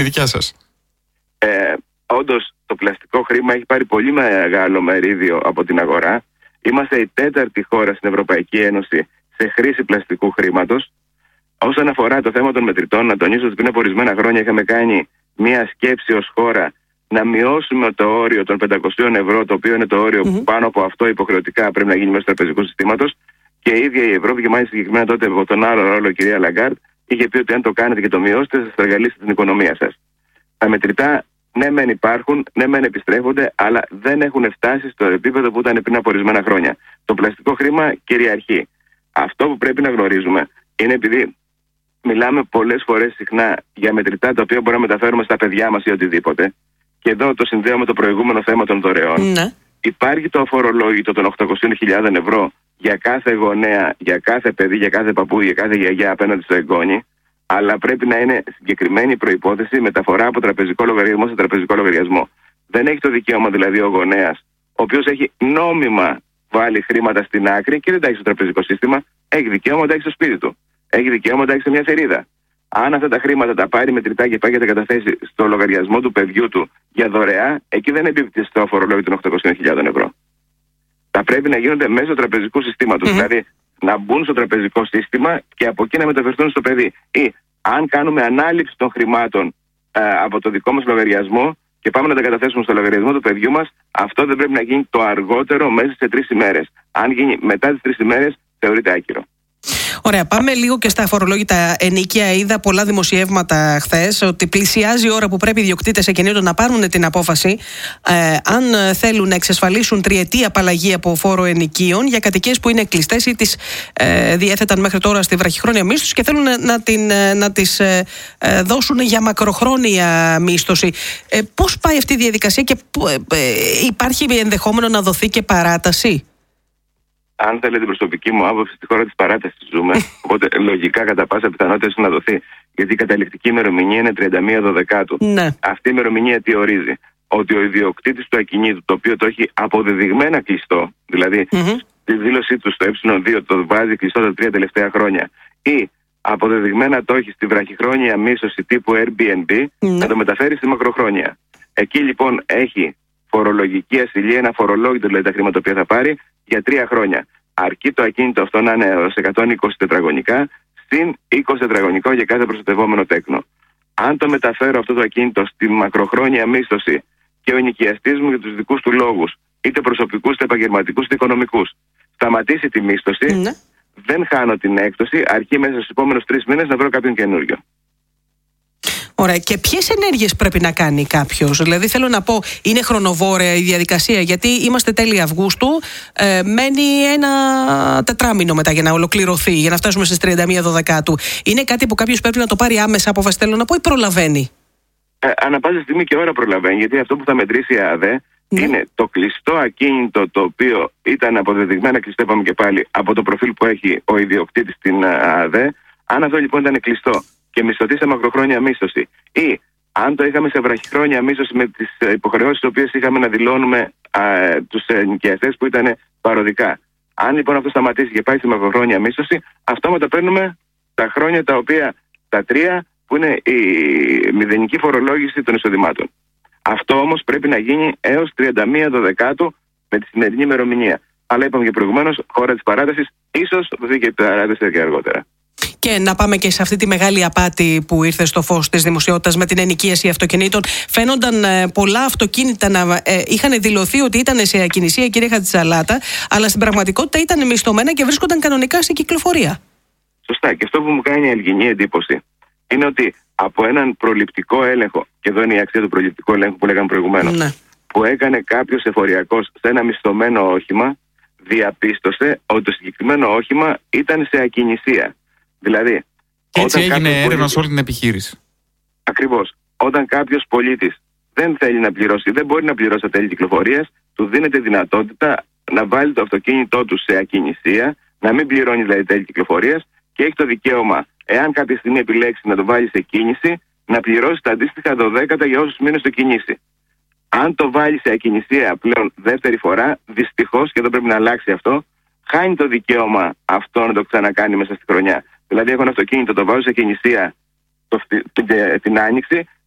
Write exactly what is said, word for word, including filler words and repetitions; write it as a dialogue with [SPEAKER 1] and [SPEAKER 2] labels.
[SPEAKER 1] η δικιά σας?
[SPEAKER 2] Ε, όντως, το πλαστικό χρήμα έχει πάρει πολύ μεγάλο μερίδιο από την αγορά. Είμαστε η τέταρτη χώρα στην Ευρωπαϊκή Ένωση σε χρήση πλαστικού χρήματος. Όσον αφορά το θέμα των μετρητών, να τονίσω ότι πριν από ορισμένα χρόνια είχαμε κάνει μια σκέψη ως χώρα να μειώσουμε το όριο των πεντακόσια ευρώ, το οποίο είναι το όριο mm-hmm. που πάνω από αυτό υποχρεωτικά πρέπει να γίνει μέσω του τραπεζικού συστήματος. Και η ίδια η Ευρώπη, και μάλιστα συγκεκριμένα τότε από τον άλλο ρόλο η κυρία Λαγκάρντ, είχε πει ότι αν το κάνετε και το μειώσετε, θα στραγγαλίσετε την οικονομία σας. Τα μετρητά, ναι, μεν υπάρχουν, ναι, μεν επιστρέφονται, αλλά δεν έχουν φτάσει στο επίπεδο που ήταν πριν από ορισμένα χρόνια. Το πλαστικό χρήμα κυριαρχεί. Αυτό που πρέπει να γνωρίζουμε είναι, επειδή μιλάμε πολλές φορές συχνά για μετρητά τα οποία μπορούμε να μεταφέρουμε στα παιδιά μας ή οτιδήποτε, και εδώ το συνδέω με το προηγούμενο θέμα των δωρεών. Ναι. Υπάρχει το αφορολόγητο των οκτακόσιες χιλιάδες ευρώ για κάθε γονέα, για κάθε παιδί, για κάθε παππού, για κάθε γιαγιά απέναντι στο εγγόνι, αλλά πρέπει να είναι συγκεκριμένη προϋπόθεση μεταφορά από τραπεζικό λογαριασμό σε τραπεζικό λογαριασμό. Δεν έχει το δικαίωμα δηλαδή ο γονέας, ο οποίος έχει νόμιμα βάλει χρήματα στην άκρη και δεν τα έχει στο τραπεζικό σύστημα, έχει δικαίωμα να τα έχει στο σπίτι του. Έχει δικαίωμα να τα έχει σε μια θηρίδα. Αν αυτά τα χρήματα τα πάρει μετρητά και πάει και τα καταθέσει στο λογαριασμό του παιδιού του για δωρεά, εκεί δεν εμπίπτει στο αφορολόγιο των οκτακόσιες χιλιάδες ευρώ. Θα πρέπει να γίνονται μέσω τραπεζικού συστήματος. Mm-hmm. Δηλαδή να μπουν στο τραπεζικό σύστημα και από εκεί να μεταφερθούν στο παιδί. Ή αν κάνουμε ανάληψη των χρημάτων α, από το δικό μας λογαριασμό και πάμε να τα καταθέσουμε στο λογαριασμό του παιδιού μας, αυτό δεν πρέπει να γίνει το αργότερο μέσα σε τρεις ημέρες. Αν γίνει μετά τις τρεις ημέρες, θεωρείται άκυρο.
[SPEAKER 3] Ωραία, πάμε λίγο και στα αφορολόγητα ενοίκια. Είδα πολλά δημοσιεύματα χθες ότι πλησιάζει η ώρα που πρέπει οι ιδιοκτήτες ακινήτων να πάρουν την απόφαση ε, αν θέλουν να εξασφαλίσουν τριετή απαλλαγή από φόρο ενοικίων για κατοικίες που είναι κλειστές ή τις ε, διέθεταν μέχρι τώρα στη βραχυχρόνια μίσθωση και θέλουν να, την, να τις ε, ε, δώσουν για μακροχρόνια μίσθωση. Ε, πώς πάει αυτή η διαδικασία και ε, ε, υπάρχει ενδεχόμενο να δοθεί και παράταση?
[SPEAKER 2] Αν θέλετε την προσωπική μου άποψη, στη χώρα της παράτασης ζούμε. Οπότε λογικά κατά πάσα πιθανότητα να δοθεί. Γιατί η καταληκτική ημερομηνία είναι τριάντα μία Δωδεκάτου.
[SPEAKER 3] Ναι.
[SPEAKER 2] Αυτή η ημερομηνία τι ορίζει? Ότι ο ιδιοκτήτης του ακινήτου, το οποίο το έχει αποδεδειγμένα κλειστό, δηλαδή mm-hmm. τη δήλωσή του στο ε δύο το βάζει κλειστό τα τρία τελευταία χρόνια, ή αποδεδειγμένα το έχει στη βραχυχρόνια μίσθωση τύπου Airbnb, mm-hmm. να το μεταφέρει στη μακροχρόνια. Εκεί λοιπόν έχει φορολογική ασυλία, ένα φορολόγητο δηλαδή τα χρήματα που θα πάρει για τρία χρόνια. Αρκεί το ακίνητο αυτό να είναι ως εκατόν είκοσι τετραγωνικά, συν είκοσι τετραγωνικό για κάθε προστατευόμενο τέκνο. Αν το μεταφέρω αυτό το ακίνητο στη μακροχρόνια μίσθωση και ο ενοικιαστής μου για τους δικούς του λόγους, είτε προσωπικούς, είτε επαγγελματικούς, είτε οικονομικούς, σταματήσει τη μίσθωση, ναι. δεν χάνω την έκπτωση, αρκεί μέσα στους επόμενους τρεις μήνες να βρω κάποιον καινούριο.
[SPEAKER 3] Ωραία. Και ποιες ενέργειες πρέπει να κάνει κάποιος? Δηλαδή, θέλω να πω, είναι χρονοβόρεια η διαδικασία, γιατί είμαστε τέλη Αυγούστου, ε, μένει ένα τετράμινο μετά για να ολοκληρωθεί, για να φτάσουμε στις τριάντα μία Δωδεκάτου. Είναι κάτι που κάποιος πρέπει να το πάρει άμεσα απόφαση, θέλω να πω, ή προλαβαίνει?
[SPEAKER 2] Ε, ανά πάσα στιγμή και ώρα προλαβαίνει, γιατί αυτό που θα μετρήσει η ΑΔΕ ναι. είναι το κλειστό ακίνητο, το οποίο ήταν αποδεδειγμένα κλειστό, είπαμε και πάλι, από το προφίλ που έχει ο ιδιοκτήτης στην ΑΔΕ. Αν αυτό λοιπόν ήταν κλειστό και μισθωτή σε μακροχρόνια μίσθωση, ή αν το είχαμε σε βραχυχρόνια μίσθωση με τις υποχρεώσεις τις οποίες είχαμε να δηλώνουμε α, τους ενοικιαστές που ήταν παροδικά. Αν λοιπόν αυτό σταματήσει και πάει στη μακροχρόνια μίσθωση, αυτόματα παίρνουμε τα χρόνια τα οποία, τα τρία, που είναι η μηδενική φορολόγηση των εισοδημάτων. Αυτό όμως πρέπει να γίνει έως τριάντα μία Δωδεκάτου με τη σημερινή ημερομηνία. Αλλά είπαμε και προηγουμένως, χώρα της παράτασης, ίσως δοθεί και παράταση και αργότερα.
[SPEAKER 3] Και να πάμε και σε αυτή τη μεγάλη απάτη που ήρθε στο φως της δημοσιότητας με την ενοικίαση αυτοκινήτων. Φαίνονταν ε, πολλά αυτοκίνητα να ε, είχαν δηλωθεί ότι ήταν σε ακινησία, κυρία Χατζησαλάτα, αλλά στην πραγματικότητα ήταν μισθωμένα και βρίσκονταν κανονικά σε κυκλοφορία.
[SPEAKER 2] Σωστά. Και αυτό που μου κάνει αλγινή εντύπωση είναι ότι από έναν προληπτικό έλεγχο, και εδώ είναι η αξία του προληπτικού ελέγχου που λέγαμε προηγουμένως, ναι. που έκανε κάποιος εφοριακός σε ένα μισθωμένο όχημα, διαπίστωσε ότι το συγκεκριμένο όχημα ήταν σε ακινησία. Δηλαδή,
[SPEAKER 1] και έτσι έγινε έρευνα
[SPEAKER 2] πολίτης,
[SPEAKER 1] σε όλη την επιχείρηση.
[SPEAKER 2] Ακριβώς. Όταν κάποιος πολίτης δεν θέλει να πληρώσει, δεν μπορεί να πληρώσει τα τέλη κυκλοφορίας, του δίνεται δυνατότητα να βάλει το αυτοκίνητό του σε ακινησία, να μην πληρώνει δηλαδή τέλη κυκλοφορίας και έχει το δικαίωμα, εάν κάποια στιγμή επιλέξει να το βάλει σε κίνηση, να πληρώσει τα αντίστοιχα δωδέκατα για όσους μήνες το κινήσει. Αν το βάλει σε ακινησία πλέον δεύτερη φορά, δυστυχώς, και εδώ πρέπει να αλλάξει αυτό, χάνει το δικαίωμα αυτό να το ξανακάνει μέσα στη χρονιά. Δηλαδή, έχω ένα αυτοκίνητο, το βάζω σε ακινησία το, την, την Άνοιξη,